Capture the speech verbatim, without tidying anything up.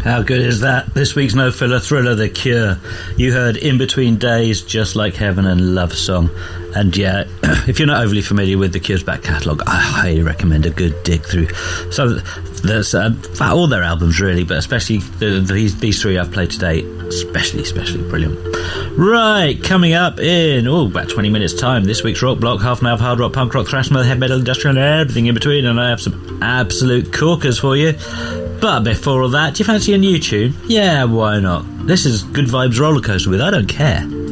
How good is that? This week's No Filler Thriller, The Cure. You heard In Between Days, Just Like Heaven and Love Song. And yeah, if you're not overly familiar with The Cure's back catalogue, I highly recommend a good dig through. So there's uh, all their albums really, but especially the, these, these three I've played today, especially, especially brilliant. Right, coming up in, oh, about twenty minutes time, this week's Rock Block, half an hour of hard rock, punk rock, thrash metal, heavy metal, industrial and everything in between, and I have some absolute corkers for you. But before all that, do you fancy a new tune? Yeah, why not? This is Good Vibes Roller Coaster with I Don't Care.